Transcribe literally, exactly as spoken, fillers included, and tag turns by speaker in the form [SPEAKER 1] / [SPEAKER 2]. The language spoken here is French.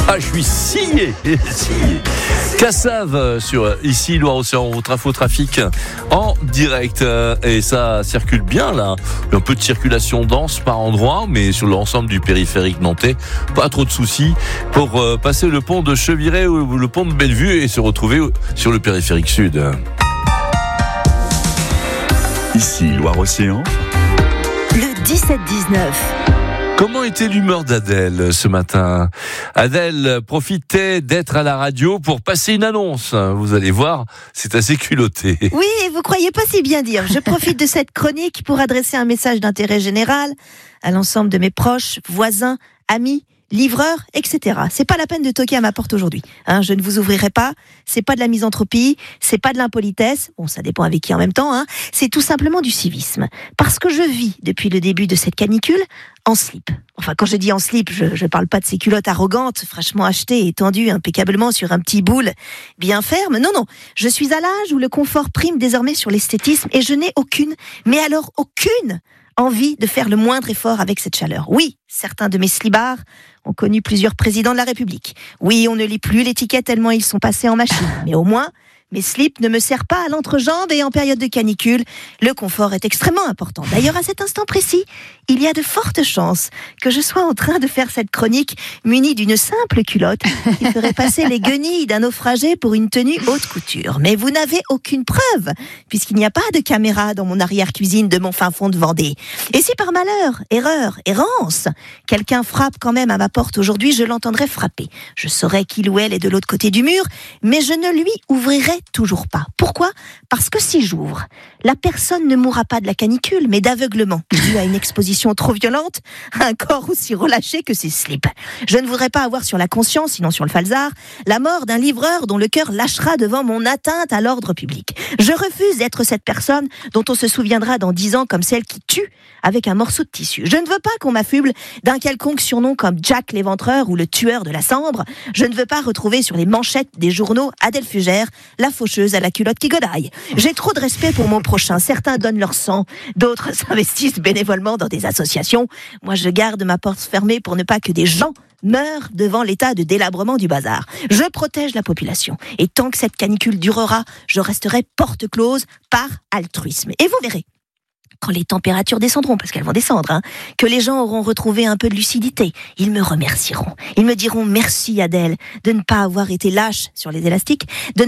[SPEAKER 1] Ah, je suis scié, scié. Cassave sur ici Loire-Océan, votre info trafic en direct. Et ça circule bien là. Un peu de circulation dense par endroits, mais sur l'ensemble du périphérique nantais, pas trop de soucis pour euh, passer le pont de Chevirey ou le pont de Bellevue et se retrouver sur le périphérique sud.
[SPEAKER 2] Ici Loire-Océan.
[SPEAKER 3] Le dix-sept dix-neuf.
[SPEAKER 1] Comment était l'humeur d'Adèle ce matin ? Adèle profitait d'être à la radio pour passer une annonce. Vous allez voir, c'est assez culotté.
[SPEAKER 3] Oui, et vous croyez pas si bien dire. Je profite de cette chronique pour adresser un message d'intérêt général à l'ensemble de mes proches, voisins, amis, livreurs, et cetera. C'est pas la peine de toquer à ma porte aujourd'hui. Hein, je ne vous ouvrirai pas. C'est pas de la misanthropie. C'est pas de l'impolitesse. Bon, ça dépend avec qui en même temps. Hein. C'est tout simplement du civisme. Parce que je vis depuis le début de cette canicule en slip. Enfin, quand je dis en slip, je, je parle pas de ces culottes arrogantes, fraîchement achetées et tendues impeccablement sur un petit boule bien ferme. Non, non. Je suis à l'âge où le confort prime désormais sur l'esthétisme et je n'ai aucune, mais alors aucune envie de faire le moindre effort avec cette chaleur. Oui, certains de mes slibards ont connu plusieurs présidents de la République. Oui, on ne lit plus l'étiquette tellement ils sont passés en machine. Mais au moins, mes slips ne me servent pas à l'entrejambe et en période de canicule, le confort est extrêmement important. D'ailleurs, à cet instant précis, il y a de fortes chances que je sois en train de faire cette chronique munie d'une simple culotte qui ferait passer les guenilles d'un naufragé pour une tenue haute couture. Mais vous n'avez aucune preuve, puisqu'il n'y a pas de caméra dans mon arrière-cuisine de mon fin fond de Vendée. Et si par malheur, erreur, errance, quelqu'un frappe quand même à ma porte aujourd'hui, je l'entendrai frapper. Je saurai qu'il ou elle est de l'autre côté du mur, mais je ne lui ouvrirai toujours pas. Pourquoi ? Parce que si j'ouvre, la personne ne mourra pas de la canicule, mais d'aveuglement, dû à une exposition trop violente, à un corps aussi relâché que ses slips. Je ne voudrais pas avoir sur la conscience, sinon sur le falzar, la mort d'un livreur dont le cœur lâchera devant mon atteinte à l'ordre public. Je refuse d'être cette personne dont on se souviendra dans dix ans comme celle qui tue avec un morceau de tissu. Je ne veux pas qu'on m'affuble d'un quelconque surnom comme Jack l'éventreur ou le tueur de la Sambre. Je ne veux pas retrouver sur les manchettes des journaux Adèle Fugère, la faucheuse à la culotte qui godaille. J'ai trop de respect pour mon prochain. Certains donnent leur sang, d'autres s'investissent bénévolement dans des associations. Moi, je garde ma porte fermée pour ne pas que des gens meurent devant l'état de délabrement du bazar. Je protège la population. Et tant que cette canicule durera, je resterai porte close par altruisme. Et vous verrez, quand les températures descendront, parce qu'elles vont descendre, hein, que les gens auront retrouvé un peu de lucidité, ils me remercieront. Ils me diront merci Adèle de ne pas avoir été lâche sur les élastiques, de